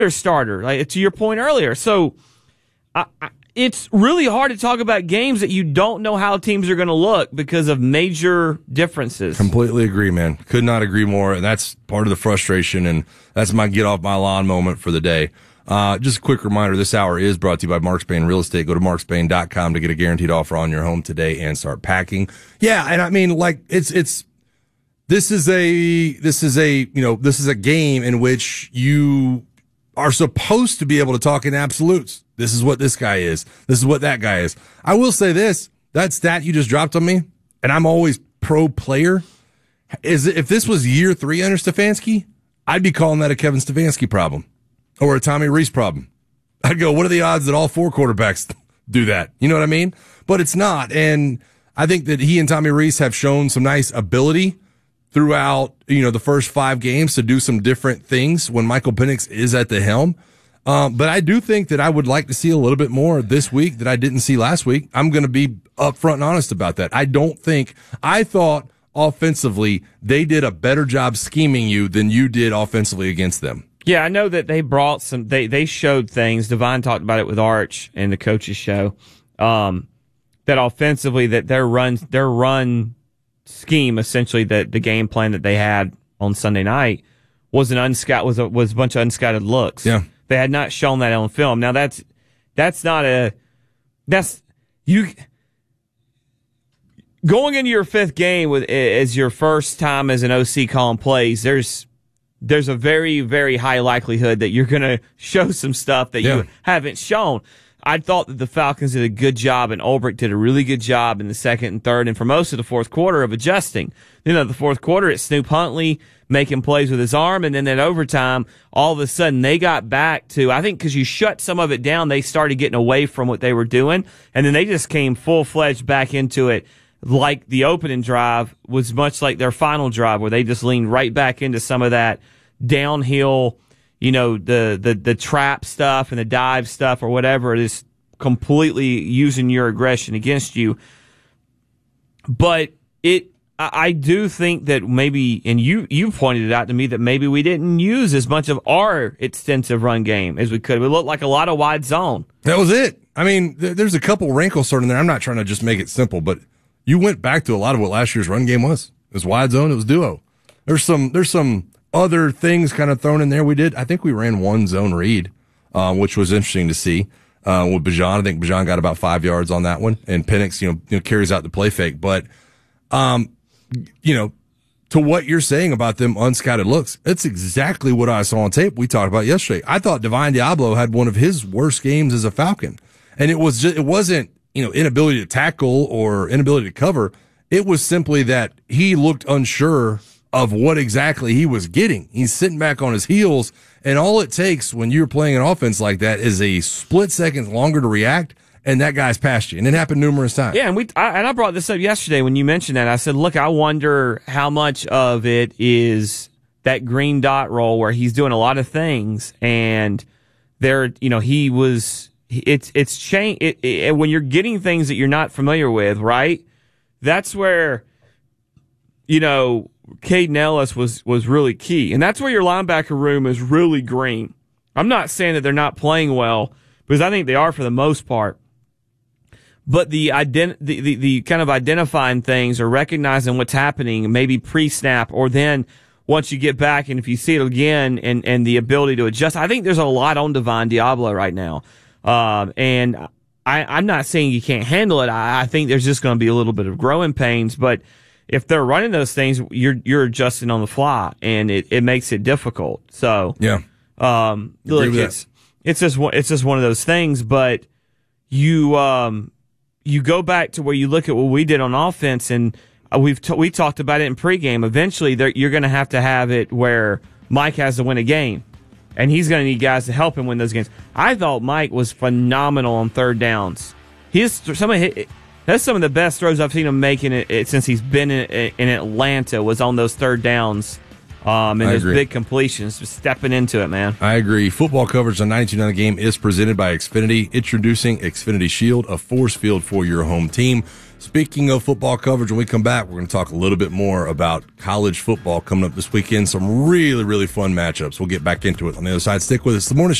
starter, like to your point earlier. So it's really hard to talk about games that you don't know how teams are going to look because of major differences. Completely agree, man. Could not agree more. And that's part of the frustration, and that's my get off my lawn moment for the day. Just a quick reminder, this hour is brought to you by Mark Spain Real Estate. Go to markspain.com to get a guaranteed offer on your home today and start packing. Yeah, and I mean, like, this is a game in which you are supposed to be able to talk in absolutes. This is what this guy is. This is what that guy is. I will say this, that stat you just dropped on me, and I'm always pro player, is if this was year 3 under Stefanski, I'd be calling that a Kevin Stefanski problem or a Tommy Rees problem. I'd go, what are the odds that all 4 quarterbacks do that? You know what I mean? But it's not. And I think that he and Tommy Rees have shown some nice ability throughout, the first 5 games to do some different things when Michael Penix is at the helm. But I do think that I would like to see a little bit more this week that I didn't see last week. I'm going to be upfront and honest about that. I thought offensively they did a better job scheming you than you did offensively against them. Yeah, I know that they brought they showed things. Devine talked about it with Arch in the coaches show. That offensively, that their run scheme, essentially the game plan that they had on Sunday night was was a bunch of unscouted looks. Yeah. They had not shown that on film. Now that's going into your 5th game as your first time as an OC calling plays. There's a very, very high likelihood that you're going to show some stuff that you haven't shown. I thought that the Falcons did a good job, and Ulbrich did a really good job in the 2nd and 3rd, and for most of the 4th quarter of adjusting. The 4th quarter, it's Snoop Huntley making plays with his arm, and then at overtime, all of a sudden they got back to, I think because you shut some of it down, they started getting away from what they were doing, and then they just came full-fledged back into it, like the opening drive was much like their final drive, where they just leaned right back into some of that downhill, the trap stuff and the dive stuff or whatever, is completely using your aggression against you. But I do think that maybe, and you pointed it out to me, that maybe we didn't use as much of our extensive run game as we could. We looked like a lot of wide zone. That was it. I mean, there's a couple wrinkles starting there. I'm not trying to just make it simple, but you went back to a lot of what last year's run game was. It was wide zone. It was duo. There's some other things kind of thrown in there. I think we ran one zone read, which was interesting to see, with Bijan. I think Bijan got about 5 yards on that one, and Penix, carries out the play fake. But, to what you're saying about them unscouted looks, it's exactly what I saw on tape we talked about yesterday. I thought Divine Diablo had one of his worst games as a Falcon, and it wasn't, inability to tackle or inability to cover. It was simply that he looked unsure of what exactly he was getting. He's sitting back on his heels, and all it takes when you're playing an offense like that is a split second longer to react, and that guy's past you. And it happened numerous times. Yeah, and I brought this up yesterday when you mentioned that. I said, look, I wonder how much of it is that green dot roll where he's doing a lot of things, and it's changed. When you're getting things that you're not familiar with, right? That's where, Caden Ellis was really key. And that's where your linebacker room is really green. I'm not saying that they're not playing well, because I think they are for the most part. But the kind of identifying things or recognizing what's happening, maybe pre-snap, or then once you get back and if you see it again and the ability to adjust. I think there's a lot on Divine Diablo right now. And I'm not saying you can't handle it. I think there's just going to be a little bit of growing pains, but if they're running those things, you're adjusting on the fly, and it makes it difficult. So yeah, look, it's just one of those things. But you go back to where you look at what we did on offense, and we talked about it in pregame. Eventually, you're going to have it where Mike has to win a game, and he's going to need guys to help him win those games. I thought Mike was phenomenal on third downs. That's some of the best throws I've seen him making it since he's been in Atlanta, was on those third downs And those big completions, just stepping into it, man. I agree. Football coverage on 92.9 The Game is presented by Xfinity. Introducing Xfinity Shield, a force field for your home team. Speaking of football coverage, when we come back, we're going to talk a little bit more about college football coming up this weekend. Some really, really fun matchups. We'll get back into it on the other side. Stick with us. The Morning Show.